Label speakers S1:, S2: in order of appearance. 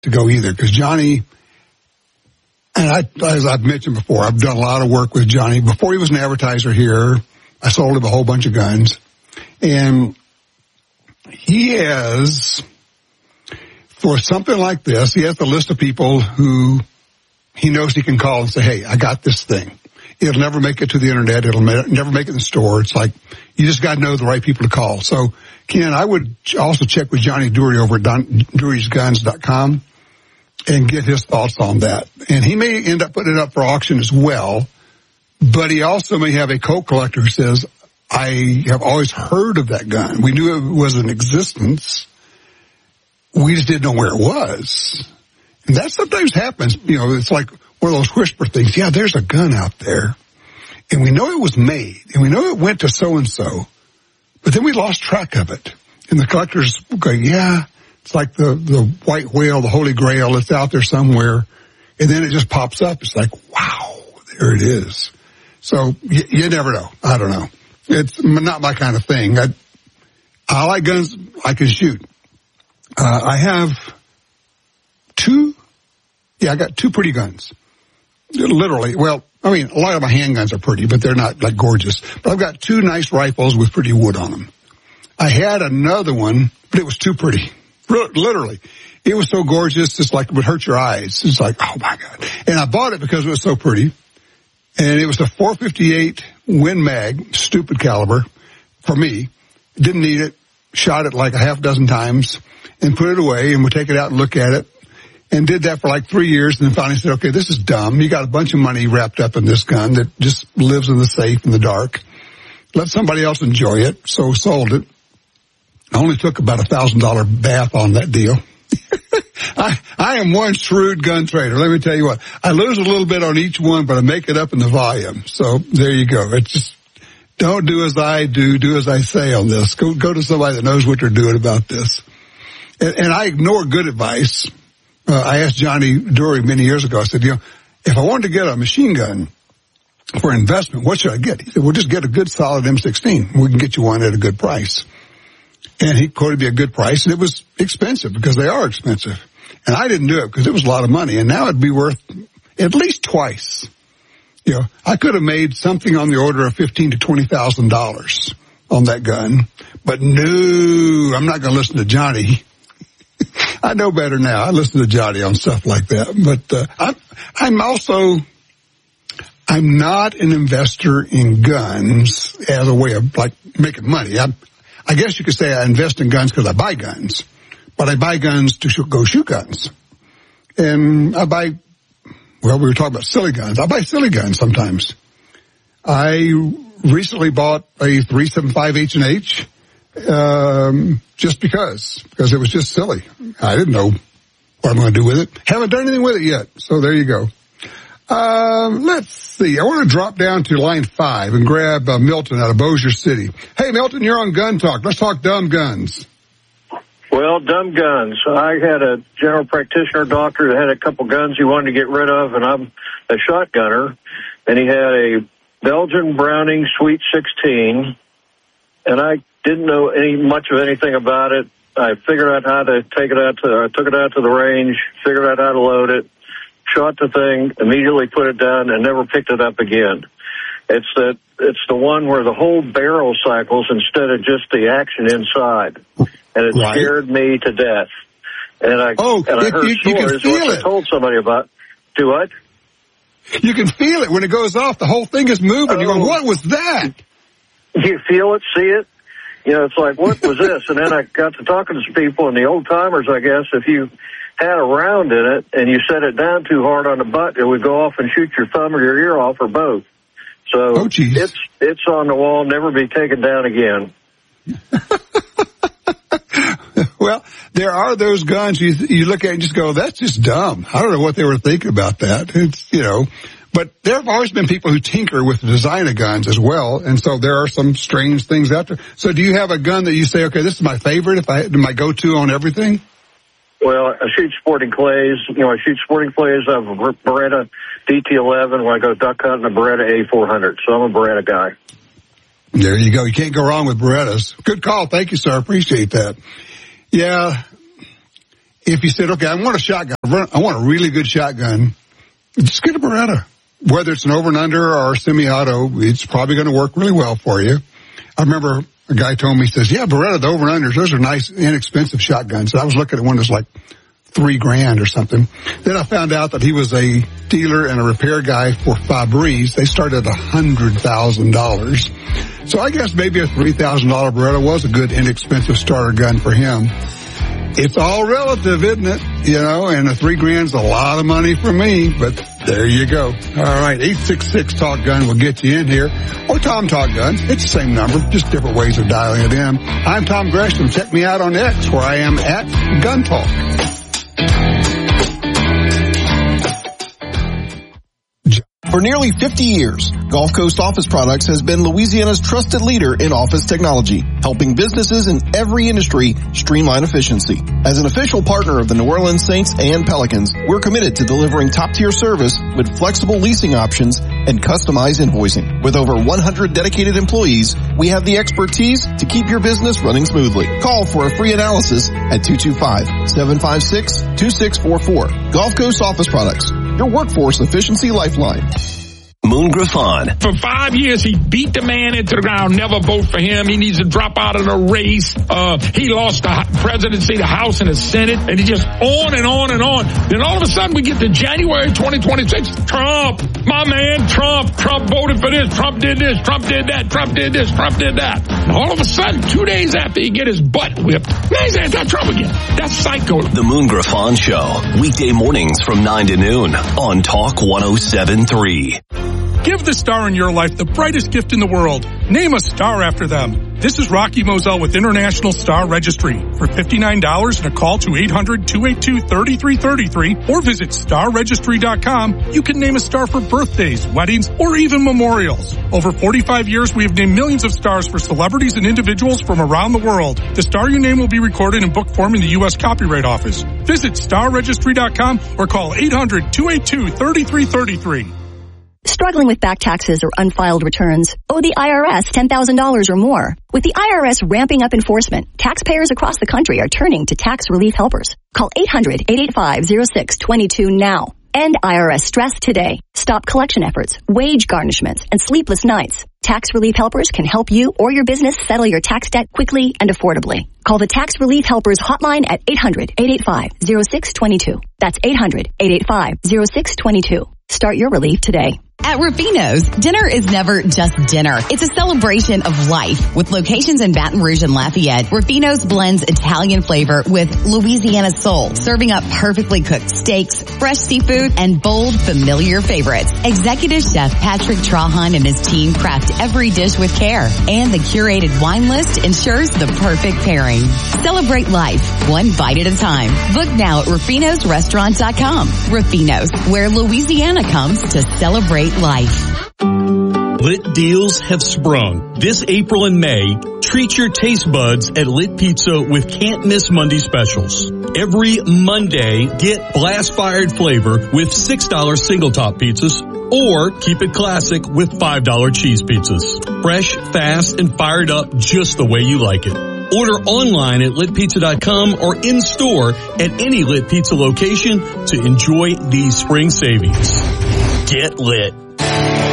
S1: to go either, because Johnny, and as I've mentioned before, I've done a lot of work with Johnny. Before he was an advertiser here, I sold him a whole bunch of guns. And he has, for something like this, he has a list of people who he knows he can call and say, hey, I got this thing. It'll never make it to the internet. It'll never make it in the store. It's like, you just got to know the right people to call. So, Ken, I would also check with Johnny Dury over at Dury'sGuns.com and get his thoughts on that. And he may end up putting it up for auction as well, but he also may have a co-collector who says, I have always heard of that gun. We knew it was in existence. We just didn't know where it was. And that sometimes happens. You know, it's like one of those whisper things. Yeah, there's a gun out there. And we know it was made. And we know it went to so-and-so. But then we lost track of it. And the collectors go, yeah, it's like the white whale, the Holy Grail. It's out there somewhere. And then it just pops up. It's like, wow, there it is. So you never know. I don't know. It's not my kind of thing. I like guns I can shoot. I have I got two pretty guns. Literally. Well, I mean, a lot of my handguns are pretty, but they're not like gorgeous. But I've got two nice rifles with pretty wood on them. I had another one, but it was too pretty. Literally. It was so gorgeous, it's like it would hurt your eyes. It's like, oh my God. And I bought it because it was so pretty. And it was a .458 Win Mag, stupid caliber for me. Didn't need it. Shot it like a half dozen times and put it away and would take it out and look at it. And did that for like 3 years and then finally said, okay, this is dumb. You got a bunch of money wrapped up in this gun that just lives in the safe in the dark. Let somebody else enjoy it. So sold it. I only took about $1,000 bath on that deal. I am one shrewd gun trader. Let me tell you what. I lose a little bit on each one, but I make it up in the volume. So there you go. It's just, don't do as I do, do as I say on this. Go to somebody that knows what they're doing about this. And I ignore good advice. I asked Johnny Dury many years ago, I said, you know, if I wanted to get a machine gun for investment, what should I get? He said, well, just get a good solid M16. We can get you one at a good price. And he quoted me a good price, and it was expensive because they are expensive. And I didn't do it because it was a lot of money. And now it'd be worth at least twice. You know, I could have made something on the order of $15,000 to $20,000 on that gun. But no, I'm not going to listen to Johnny. I know better now. I listen to Johnny on stuff like that. But I'm not an investor in guns as a way of like making money. I guess you could say I invest in guns because I buy guns, but I buy guns to go shoot guns. And we were talking about silly guns. I buy silly guns sometimes. I recently bought a .375 H&H, just because it was just silly. I didn't know what I'm going to do with it. Haven't done anything with it yet. So there you go. Let's see. I want to drop down to line 5 and grab Milton out of Bossier City. Hey, Milton, you're on Gun Talk. Let's talk dumb guns.
S2: Well, dumb guns. I had a general practitioner doctor that had a couple guns he wanted to get rid of, and I'm a shotgunner. And he had a Belgian Browning Sweet 16, and I didn't know much of anything about it. I figured out how to take it out I took it out to the range, figured out how to load it, shot the thing, immediately put it down, and never picked it up again. It's the one where the whole barrel cycles instead of just the action inside. And it scared me to death. And I heard stories which I told somebody about. Do what?
S1: You can feel it when it goes off. The whole thing is moving. You're going, what was that?
S2: You feel it, see it? You know, it's like, what was this? And then I got to talking to some people, and the old timers, I guess, if you had a round in it and you set it down too hard on the butt, it would go off and shoot your thumb or your ear off or both. So it's on the wall, never be taken down again.
S1: Well, there are those guns you look at and just go, that's just dumb. I don't know what they were thinking about that. It's, you know, but there have always been people who tinker with the design of guns as well. And so there are some strange things out there. So do you have a gun that you say, okay, this is my favorite, my go-to on everything?
S2: Well, I shoot sporting clays. You know, I shoot sporting clays. I have a Beretta DT11. When I go duck hunting, a Beretta A400. So I'm a Beretta guy.
S1: There you go. You can't go wrong with Berettas. Good call. Thank you, sir. Appreciate that. Yeah. if you said, okay, I want a shotgun, I want a really good shotgun, just get a Beretta. Whether it's an over and under or a semi-auto, it's probably going to work really well for you. I remember a guy told me, he says, yeah, Beretta, the over and unders, those are nice, inexpensive shotguns. And I was looking at one that's like $3,000 or something. Then I found out that he was a dealer and a repair guy for Febreze. They started at $100,000. So I guess maybe a $3,000 Beretta was a good inexpensive starter gun for him. It's all relative, isn't it? You know, and a $3,000's a lot of money for me, but there you go. All right, 866-TALK-GUN will get you in here. Or Tom Talk Guns. It's the same number, just different ways of dialing it in. I'm Tom Gresham. Check me out on X, where I am at Gun Talk.
S3: For nearly 50 years, Gulf Coast Office Products has been Louisiana's trusted leader in office technology, helping businesses in every industry streamline efficiency. As an official partner of the New Orleans Saints and Pelicans, we're committed to delivering top-tier service with flexible leasing options and customized invoicing. With over 100 dedicated employees, we have the expertise to keep your business running smoothly. Call for a free analysis at 225-756-2644. Gulf Coast Office Products, your workforce efficiency lifeline.
S4: Moon Griffon.
S5: For 5 years, he beat the man into the ground. Never vote for him. He needs to drop out of the race. He lost the presidency, the House, and the Senate, and he just on and on and on. Then all of a sudden, we get to January 2026. Trump, my man, Trump voted for this. Trump did this. Trump did that. Trump did this. Trump did that. And all of a sudden, 2 days after he get his butt whipped, now he's anti-Trump again. That's psycho.
S4: The Moon Griffon Show, weekday mornings from 9 to noon on Talk 107.3.
S6: Give the star in your life the brightest gift in the world. Name a star after them. This is Rocky Moselle with International Star Registry. For $59 and a call to 800-282-3333 or visit starregistry.com, you can name a star for birthdays, weddings, or even memorials. Over 45 years, we have named millions of stars for celebrities and individuals from around the world. The star you name will be recorded in book form in the U.S. Copyright Office. Visit starregistry.com or call 800-282-3333.
S7: Struggling with back taxes or unfiled returns? Owe the IRS $10,000 or more? With the IRS ramping up enforcement, taxpayers across the country are turning to tax relief helpers. Call 800-885-0622 now. End IRS stress today. Stop collection efforts, wage garnishments, and sleepless nights. Tax relief helpers can help you or your business settle your tax debt quickly and affordably. Call the Tax Relief Helpers hotline at 800-885-0622. That's 800-885-0622. Start your relief today.
S8: At Rufino's, dinner is never just dinner. It's a celebration of life. With locations in Baton Rouge and Lafayette, Rufino's blends Italian flavor with Louisiana soul, serving up perfectly cooked steaks, fresh seafood, and bold, familiar favorites. Executive Chef Patrick Trahan and his team craft every dish with care, and the curated wine list ensures the perfect pairing. Celebrate life, one bite at a time. Book now at Rufino'sRestaurant.com. Rufino's, where Louisiana comes to celebrate life.
S9: Lit deals have sprung. This April and May, treat your taste buds at Lit Pizza with can't miss Monday specials. Every Monday, get blast fired flavor with $6 single top pizzas, or keep it classic with $5 cheese pizzas. Fresh, fast, and fired up just the way you like it. Order online at litpizza.com or in store at any Lit Pizza location to enjoy these spring savings. Get lit.